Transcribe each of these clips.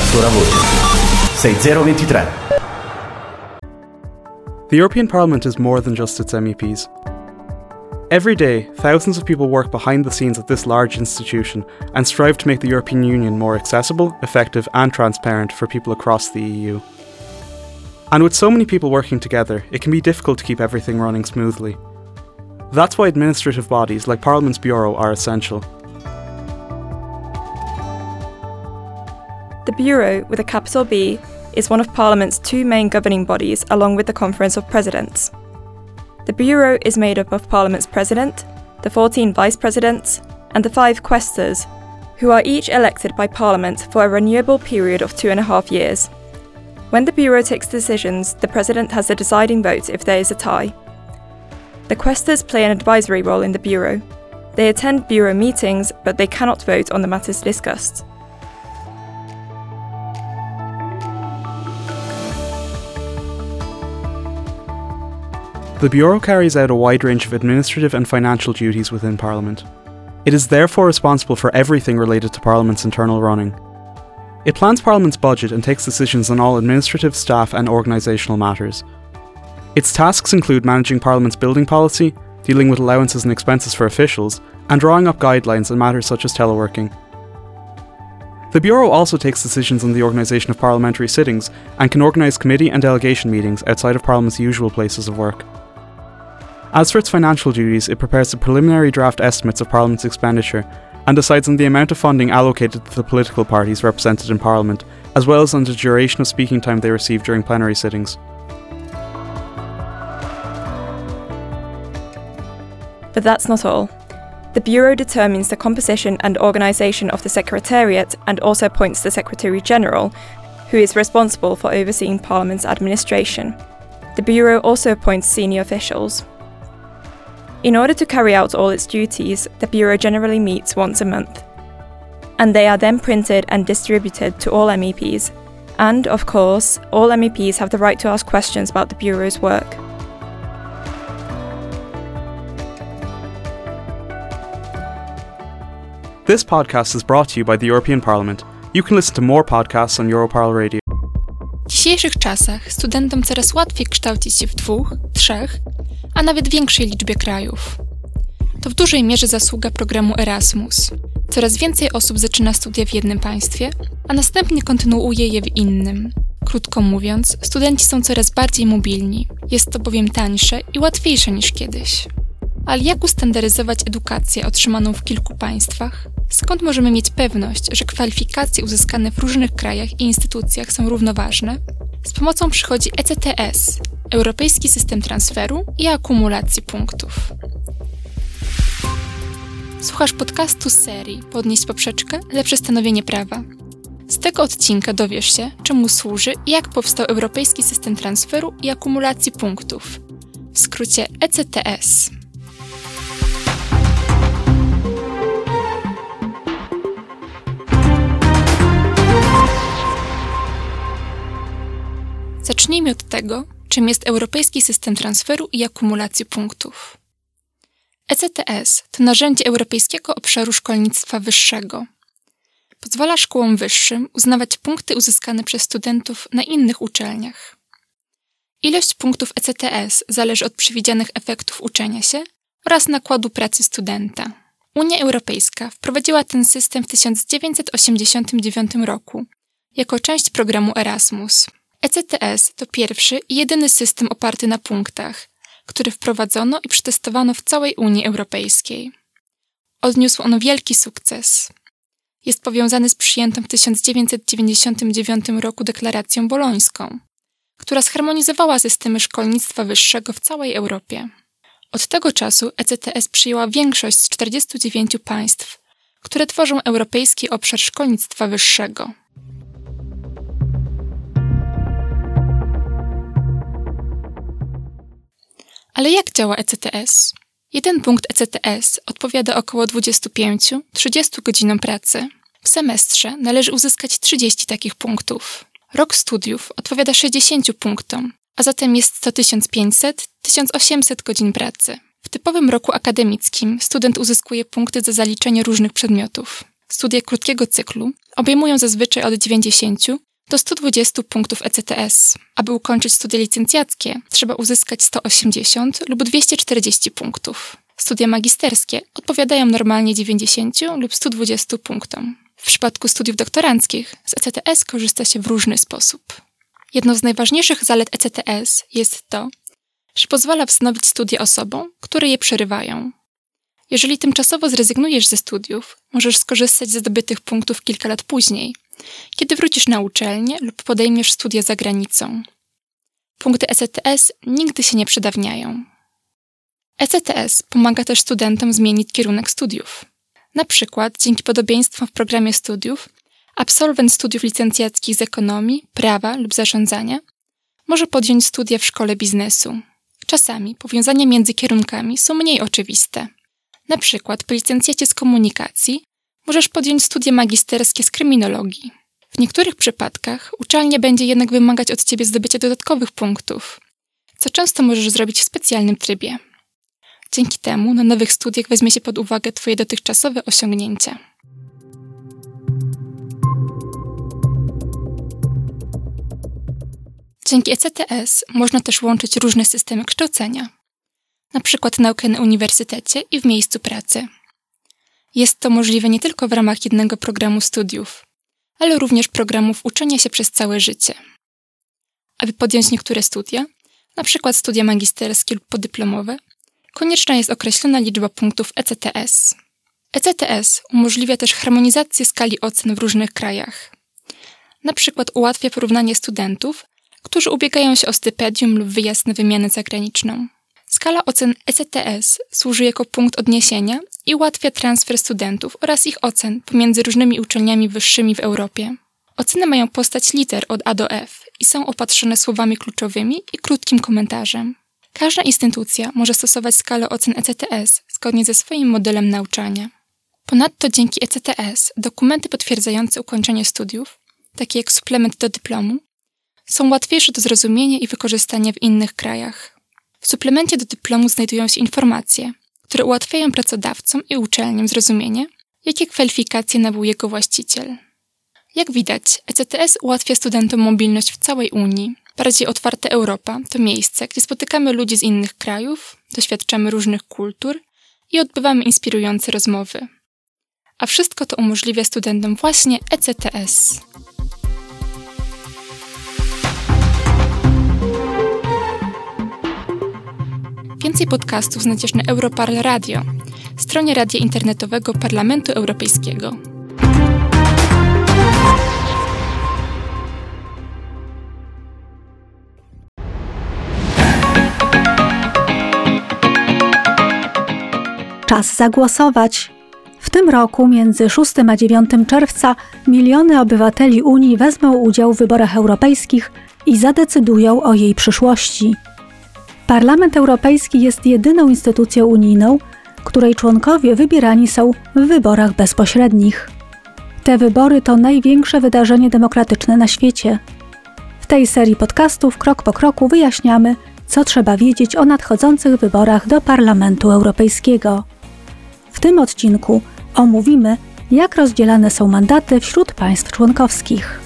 Terza voce 6023. The European Parliament is more than just its MEPs. Every day, thousands of people work behind the scenes at this large institution and strive to make the European Union more accessible, effective and transparent for people across the EU. And with so many people working together, it can be difficult to keep everything running smoothly. That's why administrative bodies like Parliament's Bureau are essential. The Bureau, with a capital B, is one of Parliament's two main governing bodies along with the Conference of Presidents. The Bureau is made up of Parliament's President, the 14 Vice Presidents, and the 5 Quaestors, who are each elected by Parliament for a renewable period of 2.5 years. When the Bureau takes decisions, the President has the deciding vote if there is a tie. The Quaestors play an advisory role in the Bureau. They attend Bureau meetings, but they cannot vote on the matters discussed. The Bureau carries out a wide range of administrative and financial duties within Parliament. It is therefore responsible for everything related to Parliament's internal running. It plans Parliament's budget and takes decisions on all administrative, staff and organisational matters. Its tasks include managing Parliament's building policy, dealing with allowances and expenses for officials, and drawing up guidelines on matters such as teleworking. The Bureau also takes decisions on the organisation of parliamentary sittings and can organise committee and delegation meetings outside of Parliament's usual places of work. As for its financial duties, it prepares the preliminary draft estimates of Parliament's expenditure and decides on the amount of funding allocated to the political parties represented in Parliament, as well as on the duration of speaking time they receive during plenary sittings. But that's not all. The Bureau determines the composition and organisation of the Secretariat and also appoints the Secretary-General, who is responsible for overseeing Parliament's administration. The Bureau also appoints senior officials. In order to carry out all its duties, the Bureau generally meets once a month. And they are then printed and distributed to all MEPs. And, of course, all MEPs have the right to ask questions about the Bureau's work. This podcast is brought to you by the European Parliament. You can listen to more podcasts on Europarl Radio. W dzisiejszych czasach studentom coraz łatwiej kształcić się w 2, 3, a nawet większej liczbie krajów. To w dużej mierze zasługa programu Erasmus. Coraz więcej osób zaczyna studia w jednym państwie, a następnie kontynuuje je w innym. Krótko mówiąc, studenci są coraz bardziej mobilni. Jest to bowiem tańsze i łatwiejsze niż kiedyś. Ale jak ustandaryzować edukację otrzymaną w kilku państwach? Skąd możemy mieć pewność, że kwalifikacje uzyskane w różnych krajach i instytucjach są równoważne? Z pomocą przychodzi ECTS, Europejski System Transferu i Akumulacji Punktów. Słuchasz podcastu z serii Podnieść poprzeczkę – lepsze stanowienie prawa. Z tego odcinka dowiesz się, czemu służy i jak powstał Europejski System Transferu i Akumulacji Punktów, w skrócie ECTS. Zacznijmy od tego, czym jest Europejski System Transferu i Akumulacji Punktów. ECTS to narzędzie Europejskiego Obszaru Szkolnictwa Wyższego. Pozwala szkołom wyższym uznawać punkty uzyskane przez studentów na innych uczelniach. Ilość punktów ECTS zależy od przewidzianych efektów uczenia się oraz nakładu pracy studenta. Unia Europejska wprowadziła ten system w 1989 roku jako część programu Erasmus. ECTS to pierwszy i jedyny system oparty na punktach, który wprowadzono i przetestowano w całej Unii Europejskiej. Odniósł on wielki sukces. Jest powiązany z przyjętą w 1999 roku deklaracją bolońską, która zharmonizowała systemy szkolnictwa wyższego w całej Europie. Od tego czasu ECTS przyjęła większość z 49 państw, które tworzą Europejski Obszar Szkolnictwa Wyższego. Ale jak działa ECTS? Jeden punkt ECTS odpowiada około 25-30 godzinom pracy. W semestrze należy uzyskać 30 takich punktów. Rok studiów odpowiada 60 punktom, a zatem jest to 1500-1800 godzin pracy. W typowym roku akademickim student uzyskuje punkty za zaliczenie różnych przedmiotów. Studia krótkiego cyklu obejmują zazwyczaj od 90 do 120 punktów ECTS. Aby ukończyć studia licencjackie, trzeba uzyskać 180 lub 240 punktów. Studia magisterskie odpowiadają normalnie 90 lub 120 punktom. W przypadku studiów doktoranckich z ECTS korzysta się w różny sposób. Jedną z najważniejszych zalet ECTS jest to, że pozwala wznowić studia osobom, które je przerywają. Jeżeli tymczasowo zrezygnujesz ze studiów, możesz skorzystać ze zdobytych punktów kilka lat później, kiedy wrócisz na uczelnię lub podejmiesz studia za granicą. Punkty ECTS nigdy się nie przedawniają. ECTS pomaga też studentom zmienić kierunek studiów. Na przykład dzięki podobieństwom w programie studiów absolwent studiów licencjackich z ekonomii, prawa lub zarządzania może podjąć studia w szkole biznesu. Czasami powiązania między kierunkami są mniej oczywiste. Na przykład po licencjacie z komunikacji możesz podjąć studia magisterskie z kryminologii. W niektórych przypadkach uczelnia będzie jednak wymagać od ciebie zdobycia dodatkowych punktów, co często możesz zrobić w specjalnym trybie. Dzięki temu na nowych studiach weźmie się pod uwagę twoje dotychczasowe osiągnięcia. Dzięki ECTS można też łączyć różne systemy kształcenia, na przykład naukę na uniwersytecie i w miejscu pracy. Jest to możliwe nie tylko w ramach jednego programu studiów, ale również programów uczenia się przez całe życie. Aby podjąć niektóre studia, na przykład studia magisterskie lub podyplomowe, konieczna jest określona liczba punktów ECTS. ECTS umożliwia też harmonizację skali ocen w różnych krajach. Na przykład ułatwia porównanie studentów, którzy ubiegają się o stypendium lub wyjazd na wymianę zagraniczną. Skala ocen ECTS służy jako punkt odniesienia i ułatwia transfer studentów oraz ich ocen pomiędzy różnymi uczelniami wyższymi w Europie. Oceny mają postać liter od A do F i są opatrzone słowami kluczowymi i krótkim komentarzem. Każda instytucja może stosować skalę ocen ECTS zgodnie ze swoim modelem nauczania. Ponadto dzięki ECTS dokumenty potwierdzające ukończenie studiów, takie jak suplement do dyplomu, są łatwiejsze do zrozumienia i wykorzystania w innych krajach. W suplemencie do dyplomu znajdują się informacje, które ułatwiają pracodawcom i uczelniom zrozumienie, jakie kwalifikacje nabył jego właściciel. Jak widać, ECTS ułatwia studentom mobilność w całej Unii. Bardziej otwarta Europa to miejsce, gdzie spotykamy ludzi z innych krajów, doświadczamy różnych kultur i odbywamy inspirujące rozmowy. A wszystko to umożliwia studentom właśnie ECTS. Więcej podcastów znajdziesz na Europarl Radio, stronie radia internetowego Parlamentu Europejskiego. Czas zagłosować. W tym roku między 6 a 9 czerwca miliony obywateli Unii wezmą udział w wyborach europejskich i zadecydują o jej przyszłości. Parlament Europejski jest jedyną instytucją unijną, której członkowie wybierani są w wyborach bezpośrednich. Te wybory to największe wydarzenie demokratyczne na świecie. W tej serii podcastów krok po kroku wyjaśniamy, co trzeba wiedzieć o nadchodzących wyborach do Parlamentu Europejskiego. W tym odcinku omówimy, jak rozdzielane są mandaty wśród państw członkowskich.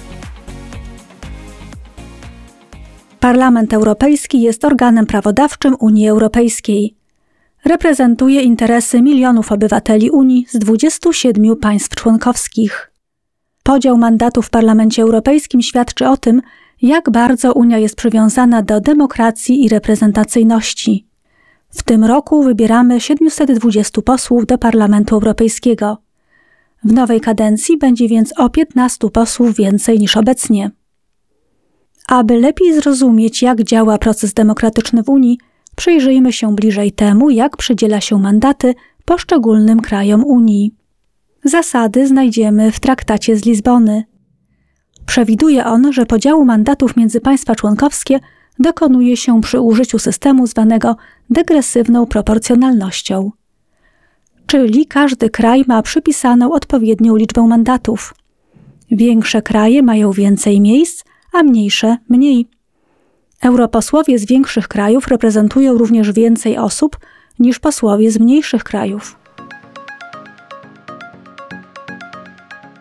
Parlament Europejski jest organem prawodawczym Unii Europejskiej. Reprezentuje interesy milionów obywateli Unii z 27 państw członkowskich. Podział mandatów w Parlamencie Europejskim świadczy o tym, jak bardzo Unia jest przywiązana do demokracji i reprezentacyjności. W tym roku wybieramy 720 posłów do Parlamentu Europejskiego. W nowej kadencji będzie więc o 15 posłów więcej niż obecnie. Aby lepiej zrozumieć, jak działa proces demokratyczny w Unii, przyjrzyjmy się bliżej temu, jak przydziela się mandaty poszczególnym krajom Unii. Zasady znajdziemy w Traktacie z Lizbony. Przewiduje on, że podziału mandatów między państwa członkowskie dokonuje się przy użyciu systemu zwanego degresywną proporcjonalnością. Czyli każdy kraj ma przypisaną odpowiednią liczbę mandatów. Większe kraje mają więcej miejsc, a mniejsze mniej. Europosłowie z większych krajów reprezentują również więcej osób niż posłowie z mniejszych krajów.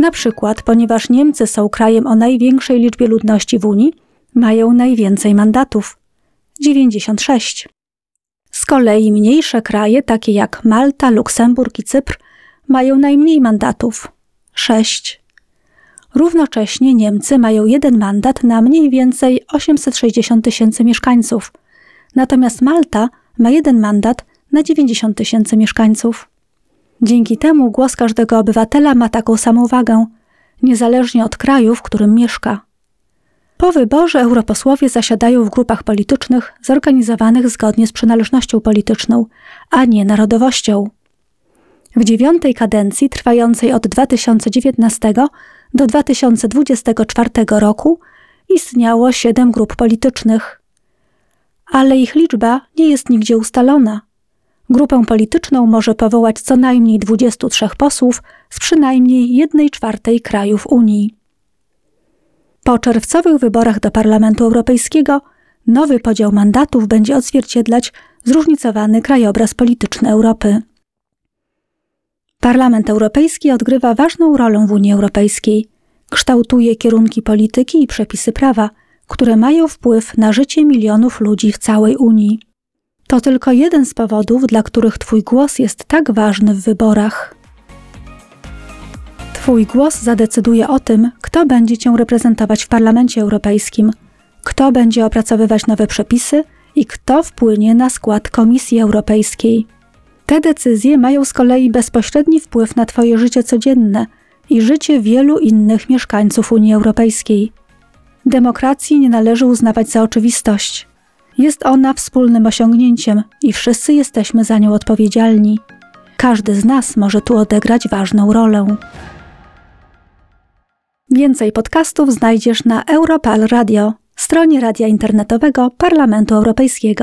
Na przykład, ponieważ Niemcy są krajem o największej liczbie ludności w Unii, mają najwięcej mandatów – 96. Z kolei mniejsze kraje, takie jak Malta, Luksemburg i Cypr, mają najmniej mandatów – 6. Równocześnie Niemcy mają 1 mandat na mniej więcej 860 000 mieszkańców, natomiast Malta ma 1 mandat na 90 000 mieszkańców. Dzięki temu głos każdego obywatela ma taką samą wagę, niezależnie od kraju, w którym mieszka. Po wyborze europosłowie zasiadają w grupach politycznych zorganizowanych zgodnie z przynależnością polityczną, a nie narodowością. W 9. kadencji, trwającej od 2019 do 2024 roku, istniało 7 grup politycznych. Ale ich liczba nie jest nigdzie ustalona. Grupę polityczną może powołać co najmniej 23 posłów z przynajmniej 1/4 krajów Unii. Po czerwcowych wyborach do Parlamentu Europejskiego nowy podział mandatów będzie odzwierciedlać zróżnicowany krajobraz polityczny Europy. Parlament Europejski odgrywa ważną rolę w Unii Europejskiej. Kształtuje kierunki polityki i przepisy prawa, które mają wpływ na życie milionów ludzi w całej Unii. To tylko jeden z powodów, dla których Twój głos jest tak ważny w wyborach. Twój głos zadecyduje o tym, kto będzie Cię reprezentować w Parlamencie Europejskim, kto będzie opracowywać nowe przepisy i kto wpłynie na skład Komisji Europejskiej. Te decyzje mają z kolei bezpośredni wpływ na Twoje życie codzienne i życie wielu innych mieszkańców Unii Europejskiej. Demokracji nie należy uznawać za oczywistość. Jest ona wspólnym osiągnięciem i wszyscy jesteśmy za nią odpowiedzialni. Każdy z nas może tu odegrać ważną rolę. Więcej podcastów znajdziesz na Europal Radio, stronie radia internetowego Parlamentu Europejskiego.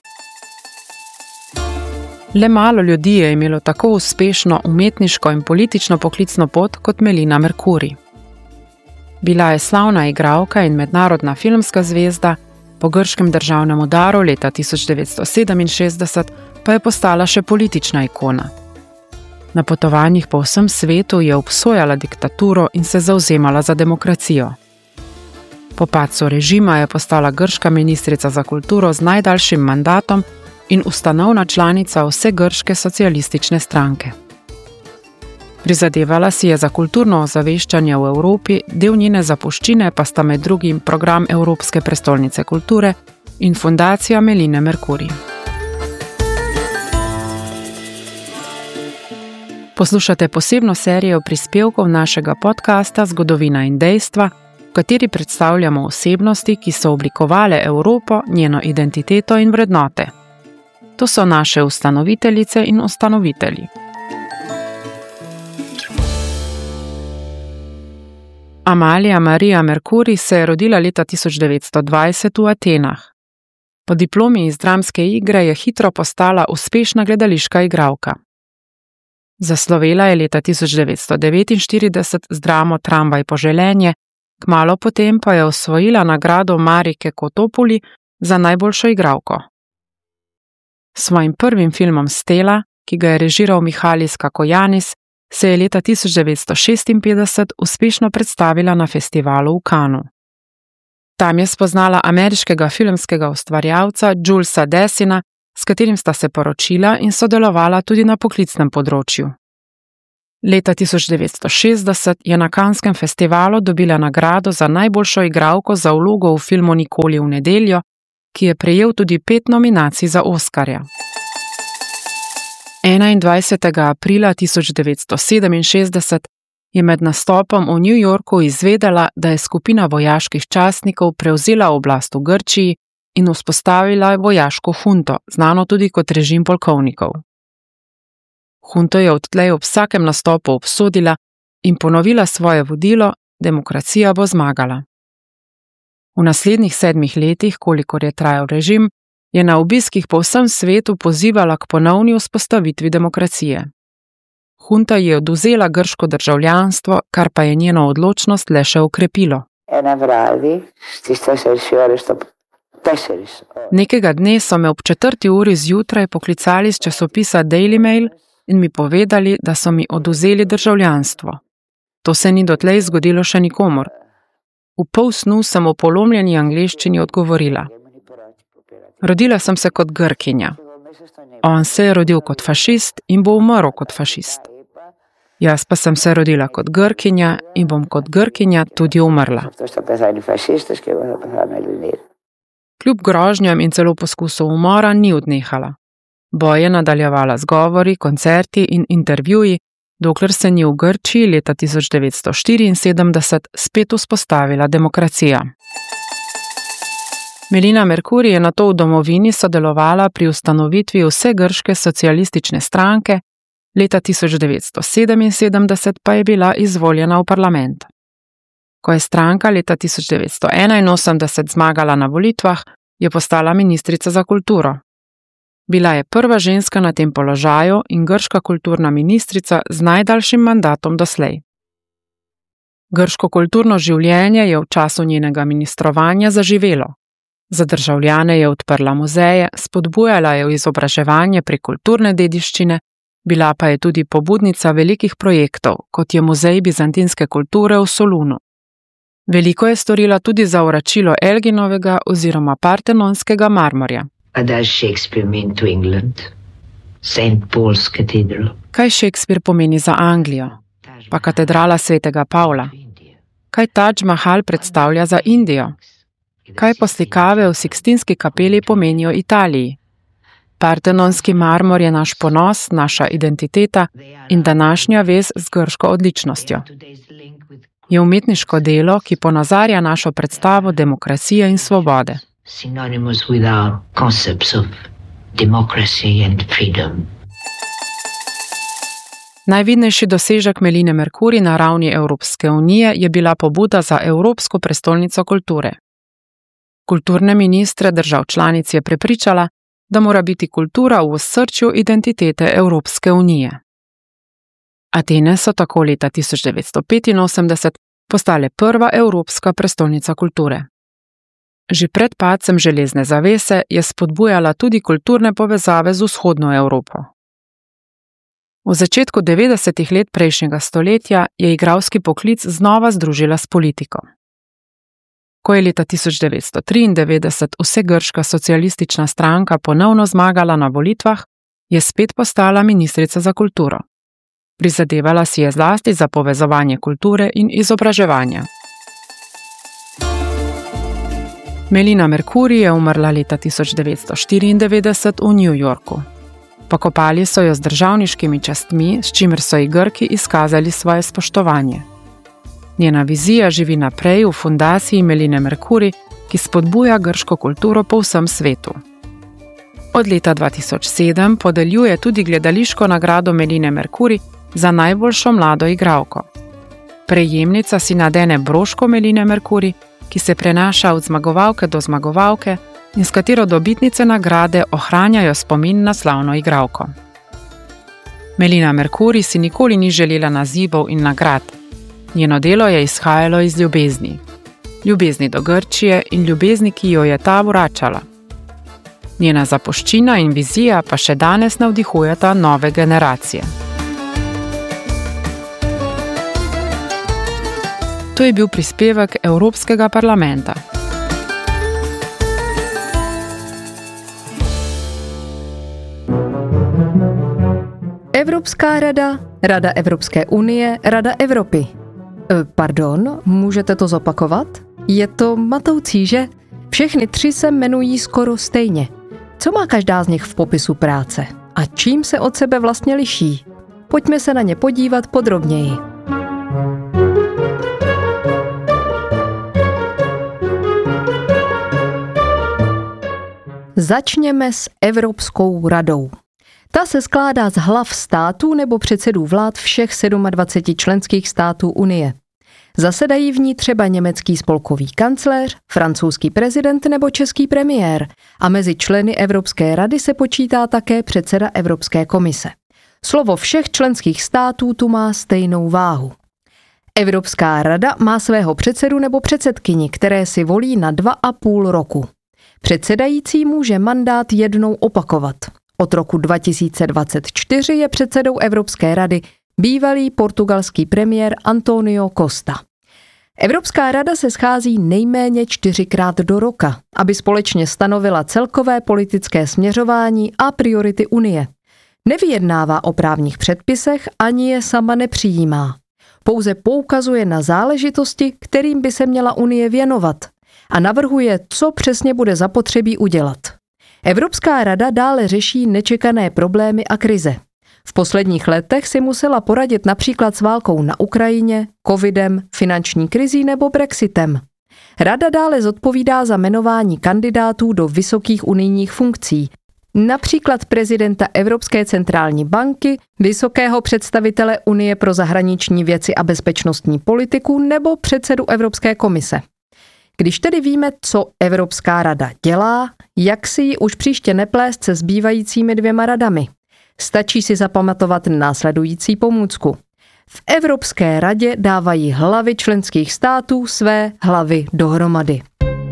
Le malo ljudi je imelo tako uspešno umetniško in politično poklicno pot kot Melina Mercouri. Bila je slavna igralka in mednarodna filmska zvezda, po grškem državnem udaru leta 1967 pa je postala še politična ikona. Na potovanjih po vsem svetu je obsojala diktaturo in se zavzemala za demokracijo. Po padcu režima je postala grška ministrica za kulturo z najdaljšim mandatom in ustanovna članica vse grške socialistične stranke. Prizadevala si je za kulturno ozaveščanje v Evropi, del njene zapuščine pa sta med drugim program Evropske prestolnice kulture in fundacija Meline Mercouri. Poslušate posebno serijo prispevkov našega podcasta Zgodovina in dejstva, v kateri predstavljamo osebnosti, ki so oblikovale Evropo, njeno identiteto in vrednote. To so naše ustanoviteljice in ustanovitelji. Amalia Maria Mercouri se je rodila leta 1920 v Atenah. Po diplomi iz dramske igre je hitro postala uspešna gledališka igralka. Zaslovela je leta 1949 z dramo Tramvaj poželenje, kmalu potem pa je osvojila nagrado Marike Kotopuli za najboljšo igralko. S svojim prvim filmom Stela, ki ga je režiral Mihalis Kakojanis, se je leta 1956 uspešno predstavila na festivalu v Cannesu. Tam je spoznala ameriškega filmskega ustvarjalca Julesa Dessina, s katerim sta se poročila in sodelovala tudi na poklicnem področju. Leta 1960 je na Canneskem festivalu dobila nagrado za najboljšo igralko za vlogo v filmu Nikoli v nedeljo, ki je prejel tudi 5 nominacij za Oskarja. 21. aprila 1967 je med nastopom v New Yorku izvedela, da je skupina vojaških častnikov prevzela oblast v Grčiji in vzpostavila vojaško hunto, znano tudi kot režim polkovnikov. Hunto je odtlej ob vsakem nastopu obsodila in ponovila svoje vodilo: demokracija bo zmagala. V naslednjih 7 letih, kolikor je trajal režim, je na obiskih po vsem svetu pozivala k ponovni vzpostavitvi demokracije. Hunta je odvzela grško državljanstvo, kar pa je njeno odločnost le še okrepilo. Nekega dne so me ob 4. uri zjutraj poklicali z časopisa Daily Mail in mi povedali, da so mi odvzeli državljanstvo. To se ni dotlej zgodilo še nikomor. V pol snu sem v polomljeni angleščini odgovorila. Rodila sem se kot Grkinja. On se je rodil kot fašist in bo umrl kot fašist. Jaz pa sem se rodila kot Grkinja in bom kot Grkinja tudi umrla. Kljub grožnjam in celo poskusu umora ni odnehala. Boj je nadaljevala z govori, koncerti in intervjuji, dokler se ni v Grčiji leta 1974 spet vzpostavila demokracija. Melina Mercouri je nato v domovini sodelovala pri ustanovitvi vse grške socialistične stranke, leta 1977 pa je bila izvoljena v parlament. Ko je stranka leta 1981 zmagala na volitvah, je postala ministrica za kulturo. Bila je prva ženska na tem položaju in grška kulturna ministrica z najdaljšim mandatom doslej. Grško kulturno življenje je v času njenega ministrovanja zaživelo. Za državljane je odprla muzeje, spodbujala je izobraževanje prek kulturne dediščine, bila pa je tudi pobudnica velikih projektov, kot je Muzej bizantinske kulture v Solunu. Veliko je storila tudi za vračilo Elginovega oziroma Partenonskega marmorja. Kaj Shakespeare pomeni za Anglijo? Pa katedrala svetega Pavla? Kaj Taj Mahal predstavlja za Indijo? Kaj poslikave v Sikstinski kapeli pomenijo Italiji? Partenonski marmor je naš ponos, naša identiteta in današnja vez z grško odličnostjo. Je umetniško delo, ki ponazarja našo predstavo demokracije in svobode. Najvidnejši dosežek Meline Mercouri na ravni Evropske unije je bila pobuda za Evropsko prestolnico kulture. Kulturne ministre držav članic je prepričala, da mora biti kultura v osrčju identitete Evropske unije. Atene so tako leta 1985 postale prva evropska prestolnica kulture. Že pred padcem železne zavese je spodbujala tudi kulturne povezave z vzhodno Evropo. V začetku 90. let prejšnjega stoletja je igralski poklic znova združila s politiko. Ko je leta 1993 vsegrška socialistična stranka ponovno zmagala na volitvah, je spet postala ministrica za kulturo. Prizadevala si je zlasti za povezovanje kulture in izobraževanja. Melina Mercouri je umrla leta 1994 v New Yorku. Pokopali so jo z državniškimi častmi, s čimer so ji Grki izkazali svoje spoštovanje. Njena vizija živi naprej v fundaciji Meline Mercouri, ki spodbuja grško kulturo po vsem svetu. Od leta 2007 podeljuje tudi gledališko nagrado Meline Mercouri za najboljšo mlado igralko. Prejemnica si nadene broško Meline Mercouri, ki se prenaša od zmagovalke do zmagovalke in s katero dobitnice nagrade ohranjajo spomin na slavno igralko. Melina Mercouri si nikoli ni želela nazivov in nagrad. Njeno delo je izhajalo iz ljubezni. Ljubezni do Grčije in ljubezni, ki jo je ta vračala. Njena zapuščina in vizija pa še danes navdihujeta nove generacije. To je bil prispevek Evropskega parlamenta. Evropská rada, Rada Evropské unie, Rada Evropy. Pardon, můžete to zopakovat? Je to matoucí, že? Všechny tři se jmenují skoro stejně. Co má každá z nich v popisu práce? A čím se od sebe vlastně liší? Pojďme se na ně podívat podrobněji. Začněme s Evropskou radou. Ta se skládá z hlav států nebo předsedů vlád všech 27 členských států Unie. Zasedají v ní třeba německý spolkový kancléř, francouzský prezident nebo český premiér a mezi členy Evropské rady se počítá také předseda Evropské komise. Slovo všech členských států tu má stejnou váhu. Evropská rada má svého předsedu nebo předsedkyni, které si volí na 2,5 roku. Předsedající může mandát jednou opakovat. Od roku 2024 je předsedou Evropské rady bývalý portugalský premiér António Costa. Evropská rada se schází nejméně 4krát do roka, aby společně stanovila celkové politické směřování a priority Unie. Nevyjednává o právních předpisech ani je sama nepřijímá. Pouze poukazuje na záležitosti, kterým by se měla Unie věnovat a navrhuje, co přesně bude zapotřebí udělat. Evropská rada dále řeší nečekané problémy a krize. V posledních letech si musela poradit například s válkou na Ukrajině, covidem, finanční krizí nebo Brexitem. Rada dále zodpovídá za jmenování kandidátů do vysokých unijních funkcí, například prezidenta Evropské centrální banky, vysokého představitele Unie pro zahraniční věci a bezpečnostní politiku nebo předsedu Evropské komise. Když tedy víme, co Evropská rada dělá, jak si ji už příště neplést se zbývajícími 2 radami. Stačí si zapamatovat následující pomůcku. V Evropské radě dávají hlavy členských států své hlavy dohromady.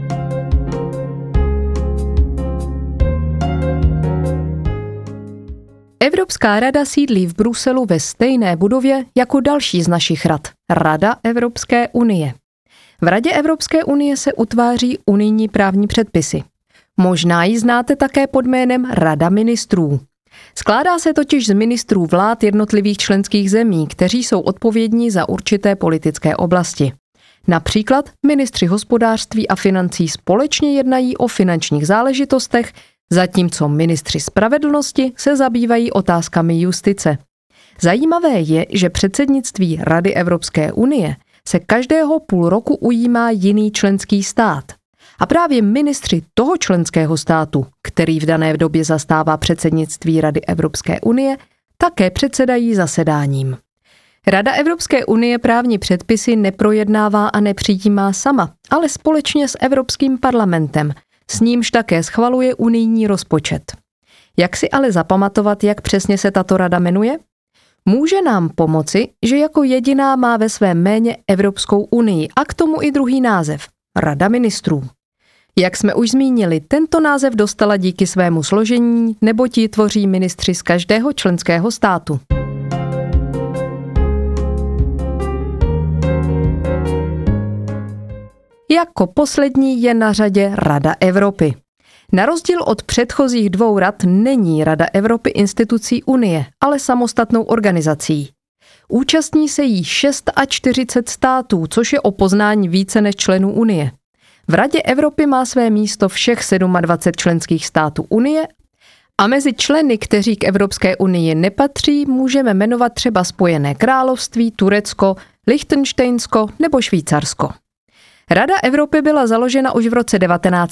Evropská rada sídlí v Bruselu ve stejné budově jako další z našich rad, Rada Evropské unie. V Radě Evropské unie se utváří unijní právní předpisy. Možná ji znáte také pod jménem Rada ministrů. Skládá se totiž z ministrů vlád jednotlivých členských zemí, kteří jsou odpovědní za určité politické oblasti. Například ministři hospodářství a financí společně jednají o finančních záležitostech, zatímco ministři spravedlnosti se zabývají otázkami justice. Zajímavé je, že předsednictví Rady Evropské unie se každého půl roku ujímá jiný členský stát. A právě ministři toho členského státu, který v dané době zastává předsednictví Rady Evropské unie, také předsedají zasedáním. Rada Evropské unie právní předpisy neprojednává a nepřijímá sama, ale společně s Evropským parlamentem, s nímž také schvaluje unijní rozpočet. Jak si ale zapamatovat, jak přesně se tato rada jmenuje? Může nám pomoci, že jako jediná má ve svém jméně Evropskou unii a k tomu i druhý název – Rada ministrů. Jak jsme už zmínili, tento název dostala díky svému složení, neboť ji tvoří ministři z každého členského státu. Jako poslední je na řadě Rada Evropy. Na rozdíl od předchozích 2 rad není Rada Evropy institucí Unie, ale samostatnou organizací. Účastní se jí 46 států, což je o poznání více než členů Unie. V Radě Evropy má své místo všech 27 členských států Unie a mezi členy, kteří k Evropské unii nepatří, můžeme jmenovat třeba Spojené království, Turecko, Lichtenštejnsko nebo Švýcarsko. Rada Evropy byla založena už v roce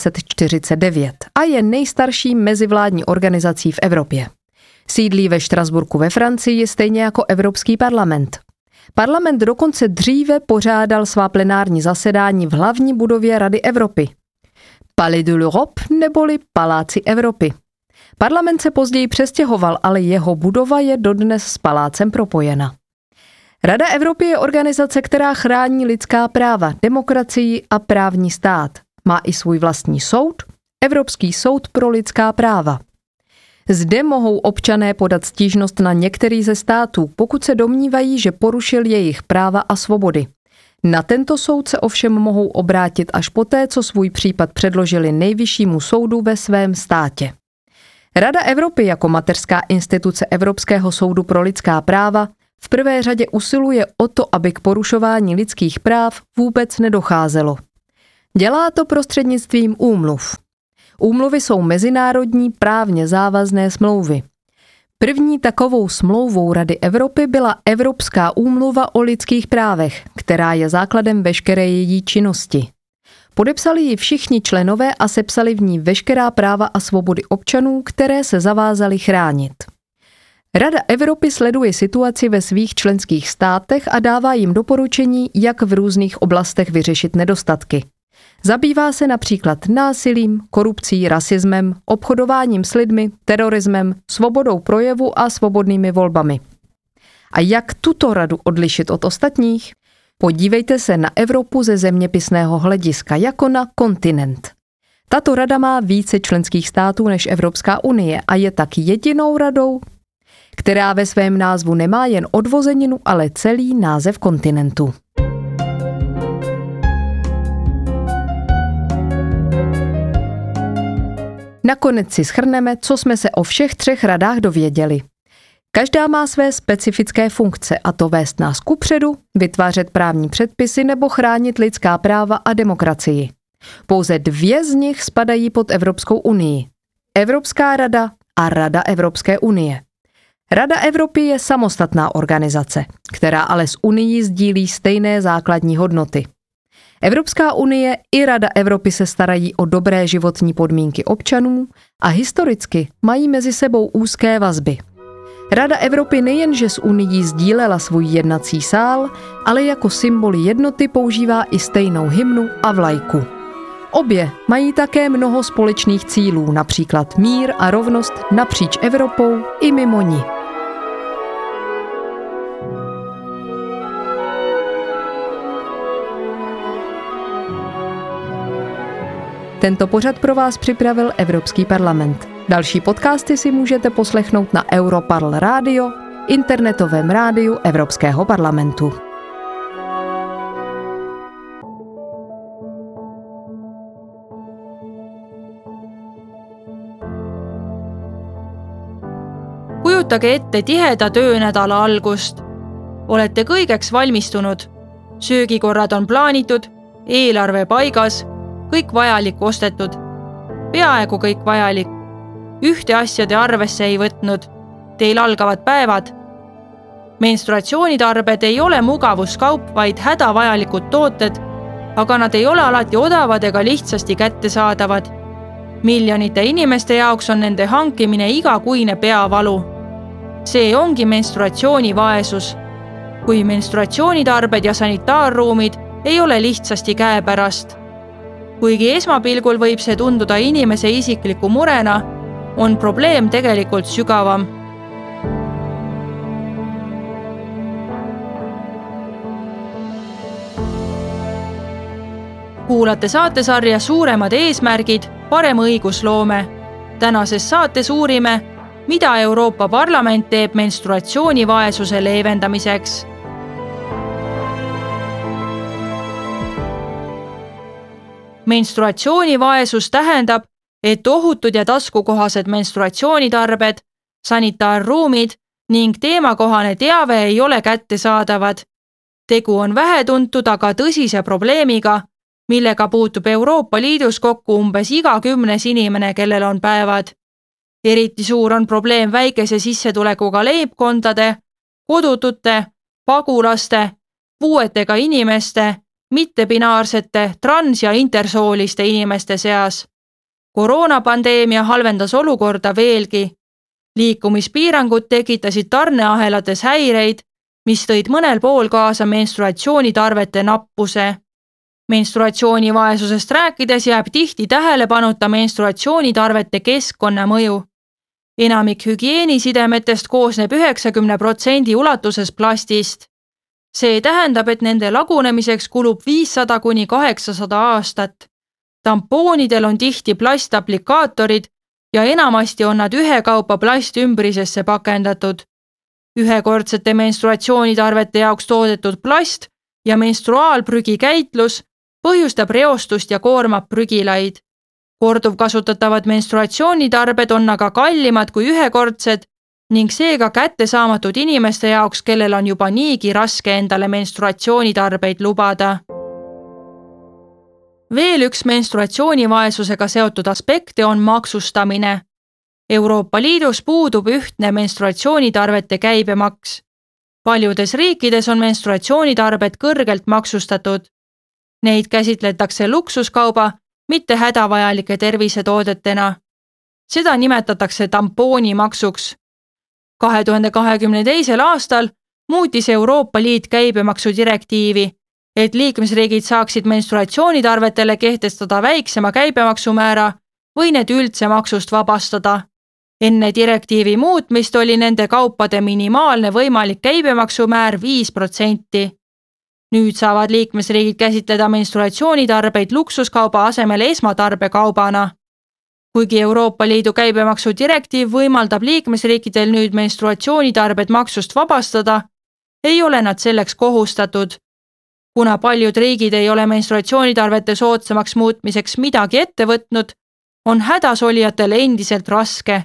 1949 a je nejstarší mezivládní organizací v Evropě. Sídlí ve Štrasburku ve Francii stejně jako Evropský parlament. Parlament dokonce dříve pořádal svá plenární zasedání v hlavní budově Rady Evropy. Palais de l'Europe neboli Paláci Evropy. Parlament se později přestěhoval, ale jeho budova je dodnes s palácem propojena. Rada Evropy je organizace, která chrání lidská práva, demokracii a právní stát. Má i svůj vlastní soud, Evropský soud pro lidská práva. Zde mohou občané podat stížnost na některý ze států, pokud se domnívají, že porušil jejich práva a svobody. Na tento soud se ovšem mohou obrátit až poté, co svůj případ předložili nejvyššímu soudu ve svém státě. Rada Evropy jako mateřská instituce Evropského soudu pro lidská práva v prvé řadě usiluje o to, aby k porušování lidských práv vůbec nedocházelo. Dělá to prostřednictvím úmluv. Úmluvy jsou mezinárodní právně závazné smlouvy. První takovou smlouvou Rady Evropy byla Evropská úmluva o lidských právech, která je základem veškeré její činnosti. Podepsali ji všichni členové a sepsali v ní veškerá práva a svobody občanů, které se zavázali chránit. Rada Evropy sleduje situaci ve svých členských státech a dává jim doporučení, jak v různých oblastech vyřešit nedostatky. Zabývá se například násilím, korupcí, rasismem, obchodováním s lidmi, terorismem, svobodou projevu a svobodnými volbami. A jak tuto radu odlišit od ostatních? Podívejte se na Evropu ze zeměpisného hlediska jako na kontinent. Tato rada má více členských států než Evropská unie a je tak jedinou radou, která ve svém názvu nemá jen odvozeninu, ale celý název kontinentu. Nakonec si shrneme, co jsme se o všech 3 radách dověděli. Každá má své specifické funkce, a to vést nás kupředu, vytvářet právní předpisy nebo chránit lidská práva a demokracii. Pouze 2 z nich spadají pod Evropskou unii. Evropská rada a Rada Evropské unie. Rada Evropy je samostatná organizace, která ale s Unií sdílí stejné základní hodnoty. Evropská unie i Rada Evropy se starají o dobré životní podmínky občanů a historicky mají mezi sebou úzké vazby. Rada Evropy nejenže s Unií sdílela svůj jednací sál, ale jako symbol jednoty používá i stejnou hymnu a vlajku. Obě mají také mnoho společných cílů, například mír a rovnost napříč Evropou i mimo ní. Tento pořad pro vás připravil Evropský parlament. Další podcasty si můžete poslechnout na Europarl Radio, internetovém rádiu Evropského parlamentu. Kujutage ette tiheda töönädala algust. Olete kõigeks valmistunud. Söögikorrad on plaanitud, eelarve paigas, kõik vajalik ostetud. Peaaegu kõik vajalik. Ühte asja te arvesse ei võtnud. Teil algavad päevad. Menstruatsioonitarbed ei ole mugavuskaup, vaid hädavajalikud tooted, aga nad ei ole alati odavad ega lihtsasti kättesaadavad. Miljonite inimeste jaoks on nende hankimine igakuine peavalu. See ongi menstruatsioonivaesus. Kui menstruatsioonitarbed ja sanitaarruumid ei ole lihtsasti käepärast. Kuigi esmapilgul võib see tunduda inimese isikliku murena, on probleem tegelikult sügavam. Kuulate saatesarja Suuremad eesmärgid, parem õigusloome. Tänases saates uurime, mida Euroopa Parlament teeb menstruatsioonivaesuse leevendamiseks. Menstruatsioonivaesus tähendab, et ohutud ja taskukohased menstruatsioonitarbed, sanitaarruumid ning teemakohane teave ei ole kättesaadavad. Tegu on vähetuntud, aga tõsise probleemiga, millega puutub Euroopa Liidus kokku umbes iga 10 inimene, kellel on päevad. Eriti suur on probleem väikese sissetulekuga leibkondade, kodutute, pagulaste, puuetega inimeste, mittebinaarsete, trans- ja intersooliste inimeste seas. Koroonapandeemia halvendas olukorda veelgi. Liikumispiirangud tekitasid tarneahelates häireid, mis tõid mõnel pool kaasa menstruatsioonitarvete nappuse. Menstruatsioonivaesusest rääkides jääb tihti tähelepanuta menstruatsioonitarvete keskkonnamõju. Enamik hügieenisidemetest koosneb 90% ulatuses plastist. See tähendab, et nende lagunemiseks kulub 500 kuni 800 aastat. Tampoonidel on tihti plastaplikaatorid ja enamasti on nad ühekaupa plastümbrisesse pakendatud. Ühekordsete menstruatsioonitarvete jaoks toodetud plast ja menstruaalprügi käitlus põhjustab reostust ja koormab prügilaid. Korduvkasutatavad menstruatsioonitarbed on aga kallimad kui ühekordsed ning seega kättesaamatud inimeste jaoks, kellel on juba niigi raske endale menstruatsioonitarbeid lubada. Veel üks menstruatsioonivaesusega seotud aspekte on maksustamine. Euroopa Liidus puudub ühtne menstruatsioonitarvete käibemaks. Paljudes riikides on menstruatsioonitarbed kõrgelt maksustatud. Neid käsitletakse luksuskauba, mitte hädavajalike tervisetoodetena. Seda nimetatakse tampoonimaksuks. 2022. aastal muutis Euroopa Liit käibemaksudirektiivi, et liikmesriigid saaksid menstruatsioonitarvetele kehtestada väiksema käibemaksumäära või need üldse maksust vabastada. Enne direktiivi muutmist oli nende kaupade minimaalne võimalik käibemaksumäär 5%. Nüüd saavad liikmesriigid käsitleda menstruatsioonitarbeid luksuskauba asemel esmatarbekaubana. Kuigi Euroopa Liidu käibemaksudirektiiv võimaldab liikmesriikidel nüüd menstruatsioonitarbed maksust vabastada, ei ole nad selleks kohustatud. Kuna paljud riigid ei ole menstruatsioonitarvete soodsamaks muutmiseks midagi ette võtnud, on hädasolijatel endiselt raske.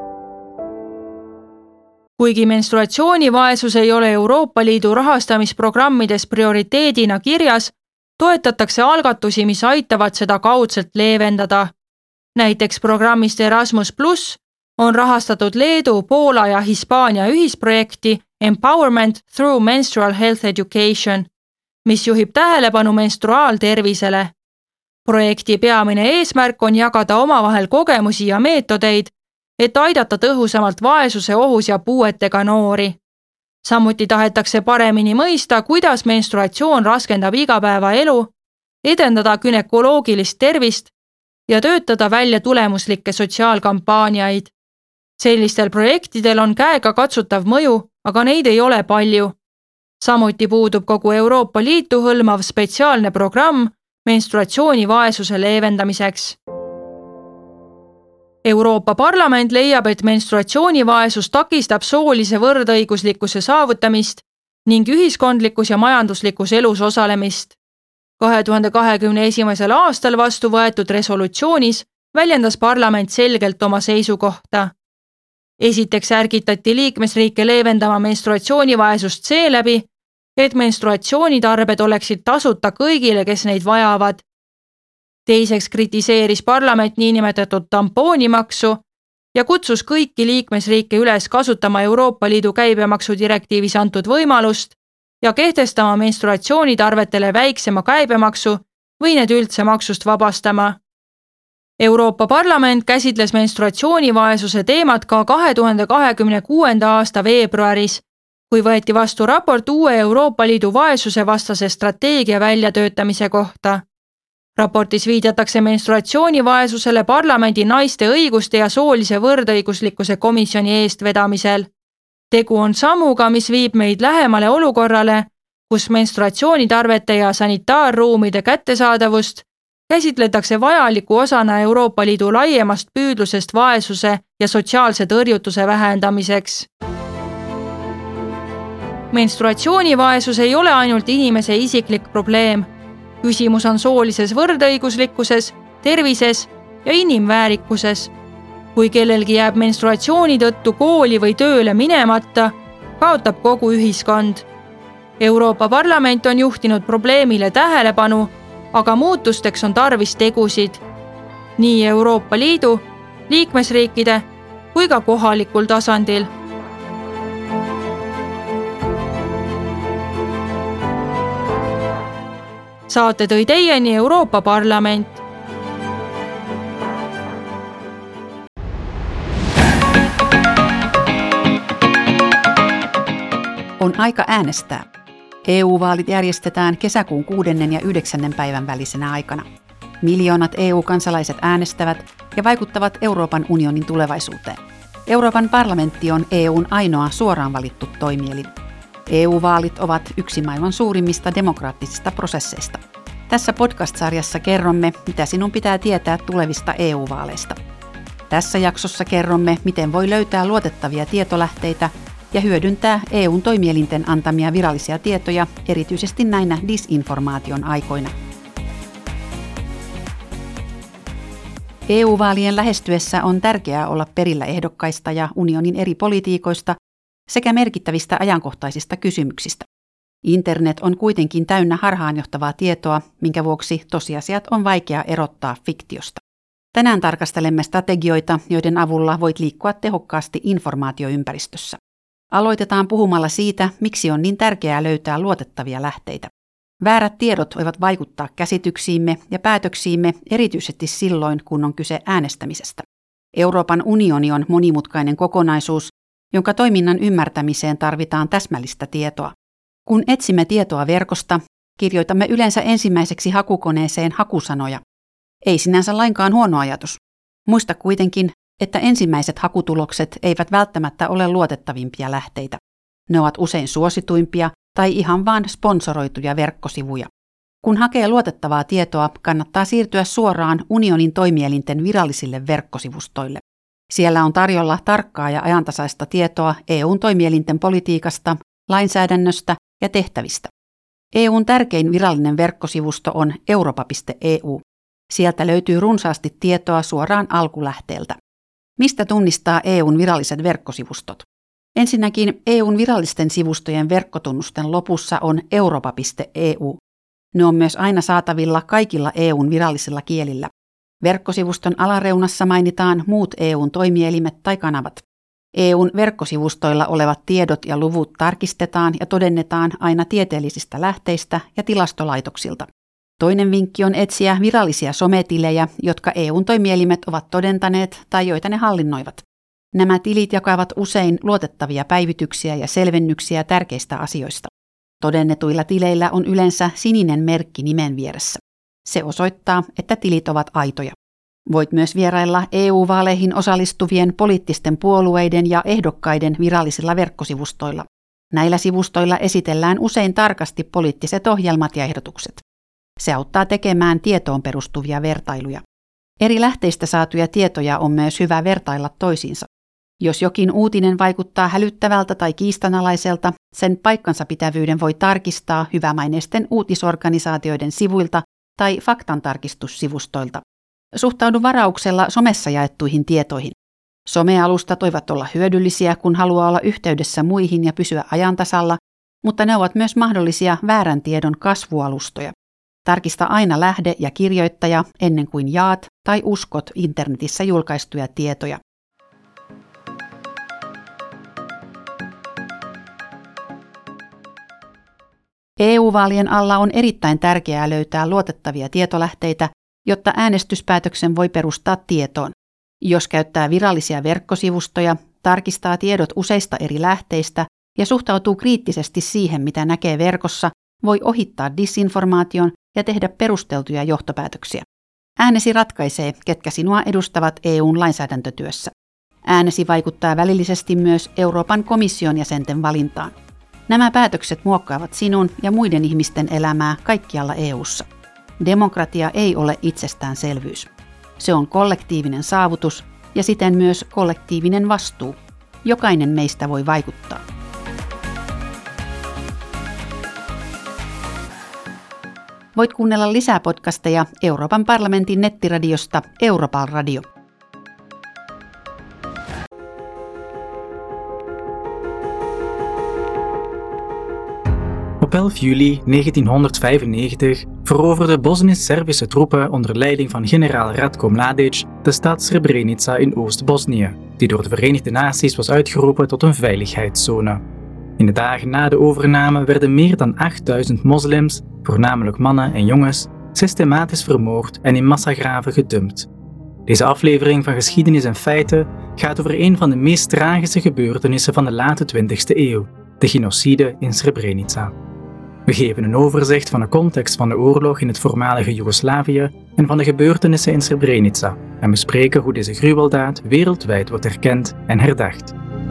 Kuigi menstruatsioonivaesus ei ole Euroopa Liidu rahastamisprogrammides prioriteedina kirjas, toetatakse algatusi, mis aitavad seda kaudselt leevendada. Näiteks programmist Erasmus+ on rahastatud Leedu, Poola ja Hispaania ühisprojekti Empowerment through Menstrual Health Education, mis juhib tähelepanu menstruaaltervisele. Projekti peamine eesmärk on jagada omavahel kogemusi ja meetodeid, et aidata tõhusamalt vaesuse ohus ja puuetega noori. Samuti tahetakse paremini mõista, kuidas menstruatsioon raskendab igapäevaelu, edendada günekoloogilist tervist ja töötada välja tulemuslikke sotsiaalkampaaniaid. Sellistel projektidel on käega katsutav mõju, aga neid ei ole palju. Samuti puudub kogu Euroopa Liitu hõlmav spetsiaalne programm menstruatsioonivaesuse leevendamiseks. Euroopa Parlament leiab, et menstruatsioonivaesus takistab soolise võrdõiguslikkuse saavutamist ning ühiskondlikus ja majanduslikus elus osalemist. 2021. aastal vastu võetud resolutsioonis väljendas parlament selgelt oma seisukohta. Esiteks ärgitati liikmesriike leevendama menstruatsioonivaesust seeläbi, et menstruatsioonitarbed oleksid tasuta kõigile, kes neid vajavad. Teiseks kritiseeris parlament niinimetatud tampoonimaksu ja kutsus kõiki liikmesriike üles kasutama Euroopa Liidu käibemaksudirektiivis antud võimalust ja kehtestama menstruatsioonitarvetele väiksema käibemaksu või need üldse maksust vabastama. Euroopa Parlament käsitles menstruatsioonivaesuse teemat ka 2026. aasta veebruaris, kui võeti vastu raport uue Euroopa Liidu vaesusevastase strateegia väljatöötamise kohta. Raportis viidatakse menstruatsioonivaesusele parlamendi naiste õiguste ja soolise võrdõiguslikkuse komisjoni eestvedamisel. Tegu on sammuga, mis viib meid lähemale olukorrale, kus menstruatsioonitarvete ja sanitaarruumide kättesaadavust käsitletakse vajaliku osana Euroopa Liidu laiemast püüdlusest vaesuse ja sotsiaalse tõrjutuse vähendamiseks. Menstruatsioonivaesus ei ole ainult inimese isiklik probleem. Küsimus on soolises võrdõiguslikkuses, tervises ja inimväärikuses. Kui kellelgi jääb menstruatsiooni tõttu kooli või tööle minemata, kaotab kogu ühiskond. Euroopa Parlament on juhtinud probleemile tähelepanu, aga muutusteks on tarvis tegusid. Nii Euroopa Liidu, liikmesriikide kui ka kohalikul tasandil. Saate tõi teieni Euroopa Parlament. On aika äänestää. EU-vaalit järjestetään kesäkuun 6. ja 9. päivän välisenä aikana. Miljoonat EU-kansalaiset äänestävät ja vaikuttavat Euroopan unionin tulevaisuuteen. Euroopan parlamentti on EUn ainoa suoraan valittu toimielin. EU-vaalit ovat yksi maailman suurimmista demokraattisista prosesseista. Tässä podcast-sarjassa kerromme, mitä sinun pitää tietää tulevista EU-vaaleista. Tässä jaksossa kerromme, miten voi löytää luotettavia tietolähteitä ja hyödyntää EUn toimielinten antamia virallisia tietoja, erityisesti näinä disinformaation aikoina. EU-vaalien lähestyessä on tärkeää olla perillä ehdokkaista ja unionin eri politiikoista sekä merkittävistä ajankohtaisista kysymyksistä. Internet on kuitenkin täynnä harhaanjohtavaa tietoa, minkä vuoksi tosiasiat on vaikea erottaa fiktiosta. Tänään tarkastelemme strategioita, joiden avulla voit liikkua tehokkaasti informaatioympäristössä. Aloitetaan puhumalla siitä, miksi on niin tärkeää löytää luotettavia lähteitä. Väärät tiedot voivat vaikuttaa käsityksiimme ja päätöksiimme erityisesti silloin, kun on kyse äänestämisestä. Euroopan unioni on monimutkainen kokonaisuus, jonka toiminnan ymmärtämiseen tarvitaan täsmällistä tietoa. Kun etsimme tietoa verkosta, kirjoitamme yleensä ensimmäiseksi hakukoneeseen hakusanoja. Ei sinänsä lainkaan huono ajatus. Muista kuitenkin, että ensimmäiset hakutulokset eivät välttämättä ole luotettavimpia lähteitä. Ne ovat usein suosituimpia tai ihan vain sponsoroituja verkkosivuja. Kun hakee luotettavaa tietoa, kannattaa siirtyä suoraan unionin toimielinten virallisille verkkosivustoille. Siellä on tarjolla tarkkaa ja ajantasaista tietoa EUn toimielinten politiikasta, lainsäädännöstä ja tehtävistä. EUn tärkein virallinen verkkosivusto on europa.eu. Sieltä löytyy runsaasti tietoa suoraan alkulähteeltä. Mistä tunnistaa EUn viralliset verkkosivustot? Ensinnäkin EUn virallisten sivustojen verkkotunnusten lopussa on europa.eu. Ne on myös aina saatavilla kaikilla EUn virallisilla kielillä. Verkkosivuston alareunassa mainitaan muut EUn toimielimet tai kanavat. EUn verkkosivustoilla olevat tiedot ja luvut tarkistetaan ja todennetaan aina tieteellisistä lähteistä ja tilastolaitoksilta. Toinen vinkki on etsiä virallisia sometilejä, jotka EUn toimielimet ovat todentaneet tai joita ne hallinnoivat. Nämä tilit jakavat usein luotettavia päivityksiä ja selvennyksiä tärkeistä asioista. Todennetuilla tileillä on yleensä sininen merkki nimen vieressä. Se osoittaa, että tilit ovat aitoja. Voit myös vierailla EU-vaaleihin osallistuvien poliittisten puolueiden ja ehdokkaiden virallisilla verkkosivustoilla. Näillä sivustoilla esitellään usein tarkasti poliittiset ohjelmat ja ehdotukset. Se auttaa tekemään tietoon perustuvia vertailuja. Eri lähteistä saatuja tietoja on myös hyvä vertailla toisiinsa. Jos jokin uutinen vaikuttaa hälyttävältä tai kiistanalaiselta, sen paikkansapitävyyden voi tarkistaa hyvämaineisten uutisorganisaatioiden sivuilta tai faktantarkistussivustoilta. Suhtaudu varauksella somessa jaettuihin tietoihin. Somealustat voivat olla hyödyllisiä, kun haluaa olla yhteydessä muihin ja pysyä ajantasalla, mutta ne ovat myös mahdollisia väärän tiedon kasvualustoja. Tarkista aina lähde ja kirjoittaja ennen kuin jaat tai uskot internetissä julkaistuja tietoja. EU-vaalien alla on erittäin tärkeää löytää luotettavia tietolähteitä, jotta äänestyspäätöksen voi perustaa tietoon. Jos käyttää virallisia verkkosivustoja, tarkistaa tiedot useista eri lähteistä ja suhtautuu kriittisesti siihen, mitä näkee verkossa, voi ohittaa disinformaation ja tehdä perusteltuja johtopäätöksiä. Äänesi ratkaisee, ketkä sinua edustavat EUn lainsäädäntötyössä. Äänesi vaikuttaa välillisesti myös Euroopan komission jäsenten valintaan. Nämä päätökset muokkaavat sinun ja muiden ihmisten elämää kaikkialla EU:ssa. Demokratia ei ole itsestäänselvyys. Se on kollektiivinen saavutus ja siten myös kollektiivinen vastuu. Jokainen meistä voi vaikuttaa. Voit kuunnella lisää podcasteja Euroopan parlamentin nettiradiosta Europal Radio. Op 11 juli 1995 veroverden Bosnisch-Servische troepen onder leiding van generaal Ratko Mladic de stad Srebrenica in Oost-Bosnië, die door de Verenigde Naties was uitgeroepen tot een veiligheidszone. In de dagen na de overname werden meer dan 8000 moslims, voornamelijk mannen en jongens, systematisch vermoord en in massagraven gedumpt. Deze aflevering van Geschiedenis en Feiten gaat over een van de meest tragische gebeurtenissen van de late 20e eeuw, de genocide in Srebrenica. We geven een overzicht van de context van de oorlog in het voormalige Joegoslavië en van de gebeurtenissen in Srebrenica en bespreken hoe deze gruweldaad wereldwijd wordt erkend en herdacht.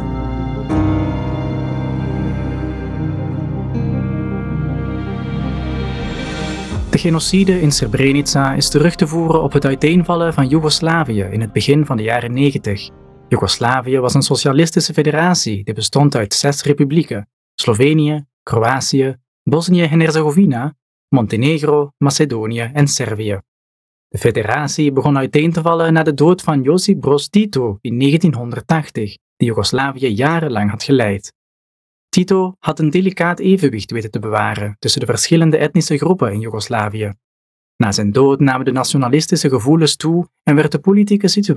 De genocide in Srebrenica is terug te voeren op het uiteenvallen van Joegoslavië in het begin van de jaren 90. Joegoslavië was een socialistische federatie die bestond uit 6 republieken: Slovenië, Kroatië, Bosnië en Herzegovina, Montenegro, Macedonië en Servië. De federatie begon uiteen te vallen na de dood van Josip Broz Tito in 1980, die Joegoslavië jarenlang had geleid. Tito had een delicaat evenwicht weten te bewaren tussen de verschillende etnische groepen in Joegoslavië. Na zijn dood namen de nationalistische gevoelens toe en werd de politieke situatie